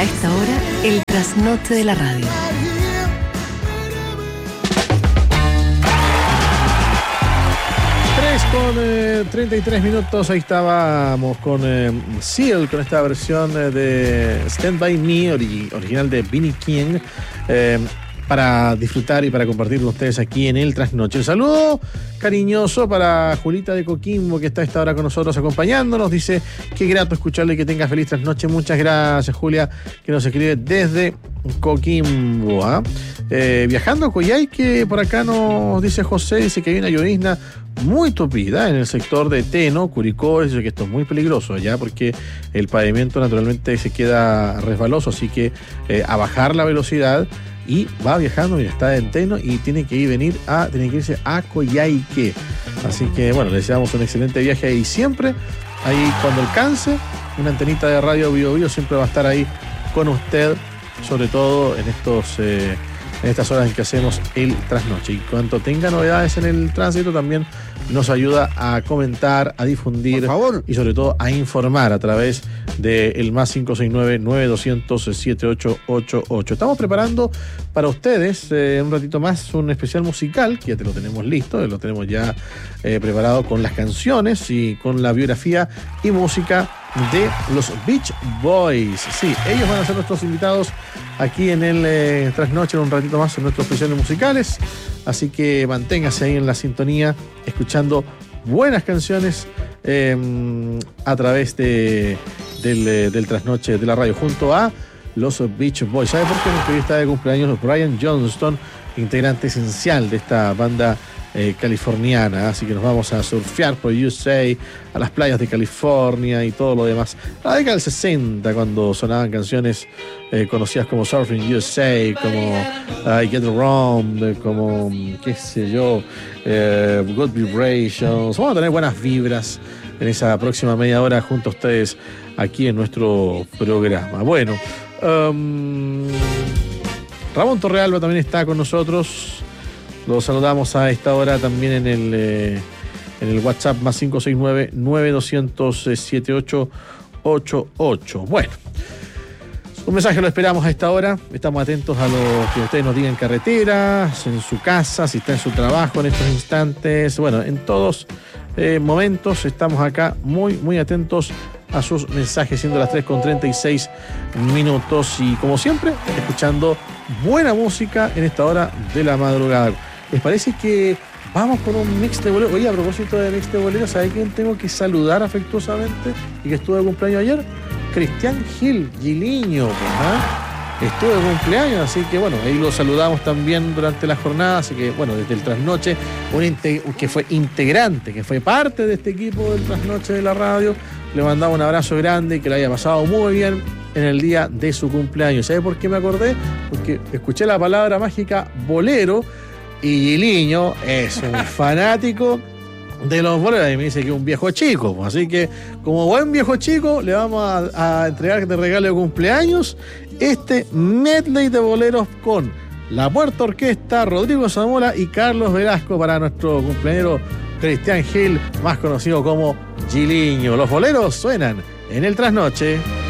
esta hora, el trasnoche de la radio. 33 minutos, ahí estábamos con Seal, con esta versión de Stand By Me, original de Vinnie King, para disfrutar y para compartir con ustedes aquí en el Trasnoche. Un saludo cariñoso para Julita de Coquimbo, que está a esta hora con nosotros acompañándonos. Dice, qué grato escucharle y que tenga feliz trasnoche. Muchas gracias, Julia, que nos escribe desde Coquimbo. Viajando a Coyhaique, por acá nos dice José, dice que hay una llovizna muy tupida en el sector de Teno, Curicó. Dice que esto es muy peligroso allá porque el pavimento naturalmente se queda resbaloso, así que a bajar la velocidad. Y va viajando, mira, está en Teno y tiene que irse a Coyhaique. Así que bueno, le deseamos un excelente viaje ahí siempre. Ahí cuando alcance, una antenita de radio Bio Bio siempre va a estar ahí con usted, sobre todo en estas horas en que hacemos el trasnoche. Y cuanto tenga novedades en el tránsito, también nos ayuda a comentar, a difundir, por favor, y sobre todo a informar a través del más 569-9200-7888. Estamos preparando para ustedes un ratito más un especial musical, que ya te lo tenemos listo, lo tenemos ya preparado con las canciones y con la biografía y música de los Beach Boys. Sí, ellos van a ser nuestros invitados aquí en el Trasnoche en un ratito más en nuestros especiales musicales. Así que manténgase ahí en la sintonía, escuchando buenas canciones a través del Trasnoche de la radio, junto a los Beach Boys. ¿Sabe por qué? Porque hoy está de cumpleaños Brian Johnston, integrante esencial de esta banda californiana, así que nos vamos a surfear por USA, a las playas de California y todo lo demás. La década del 60, cuando sonaban canciones conocidas como Surfing USA, como I Get Around, como qué sé yo, Good Vibrations. Vamos a tener buenas vibras en esa próxima media hora junto a ustedes aquí en nuestro programa. Bueno, Ramón Torrealba también está con nosotros. Lo saludamos a esta hora también en el WhatsApp más 569-9200-7888. Bueno, un mensaje lo esperamos a esta hora. Estamos atentos a lo que ustedes nos digan en carretera, en su casa, si está en su trabajo en estos instantes. Bueno, en todos momentos estamos acá muy, muy atentos a sus mensajes, siendo las 3:36 minutos. Y como siempre, escuchando buena música en esta hora de la madrugada. ¿Les parece que vamos con un mix de boleros? Oye, a propósito de mix de boleros, ¿sabe quién tengo que saludar afectuosamente y que estuvo de cumpleaños ayer? Cristian Gil, Giliño, estuvo de cumpleaños, así que bueno, ahí lo saludamos también durante la jornada. Así que bueno, desde el Trasnoche, que fue integrante, que fue parte de este equipo del Trasnoche de la radio, le mandamos un abrazo grande y que lo haya pasado muy bien en el día de su cumpleaños. ¿Sabe por qué me acordé? Porque escuché la palabra mágica bolero y Giliño es un fanático de los boleros y me dice que es un viejo chico. Así que, como buen viejo chico, le vamos a entregar de regalo de cumpleaños este medley de boleros con la Puerta Orquesta, Rodrigo Zamora y Carlos Velasco para nuestro cumpleañero Cristian Gil, más conocido como Giliño. Los boleros suenan en el Trasnoche.